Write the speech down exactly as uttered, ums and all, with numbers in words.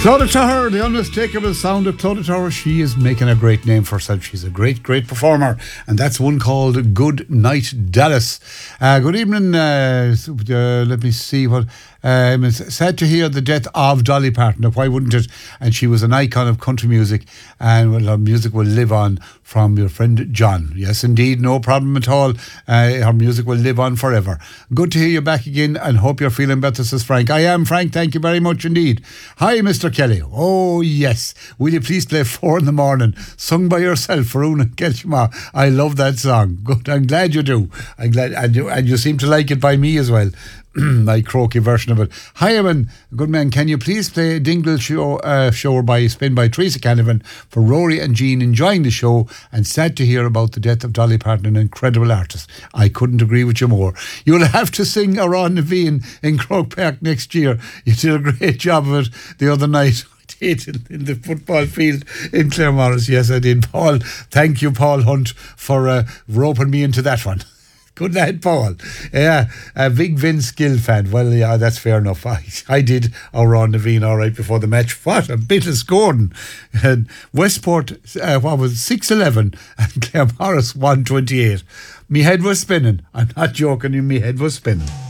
Claudia Tower, the unmistakable sound of Claudia Tower. She is making a great name for herself. She's a great, great performer. And that's one called Good Night Dallas. Uh, good evening. Uh, uh, let me see what... Um, it's sad to hear the death of Dolly Parton. Now, why wouldn't it? And she was an icon of country music, and well, her music will live on from your friend John. Yes, indeed, no problem at all. Uh, her music will live on forever. Good to hear you back again, and hope you're feeling better, says Frank. I am, Frank. Thank you very much indeed. Hi, Mister Kelly. Oh, yes. Will you please play Four in the Morning, sung by yourself, Faruna Kelshma? I love that song. Good. I'm glad you do. I'm glad, and you, and you seem to like it by me as well. My croaky version of it. Hi, Evan. Good man. Can you please play Dingle Show, uh, show by Spin by Teresa Canavan for Rory and Jean enjoying the show, and sad to hear about the death of Dolly Parton, an incredible artist. I couldn't agree with you more. You'll have to sing Around Naveen in Croke Park next year. You did a great job of it the other night. Did in, in the football field in Claremorris. Yes, I did. Paul, thank you, Paul Hunt, for uh, roping me into that one. Good lad, Paul. Yeah, a big Vince Gill fan. Well, yeah, that's fair enough. I, I did Around Naveen all right before the match. What a bit of scoring. And Westport, uh, what was it, six eleven, and Claremorris one twenty-eight. Me head was spinning. I'm not joking you, me head was spinning.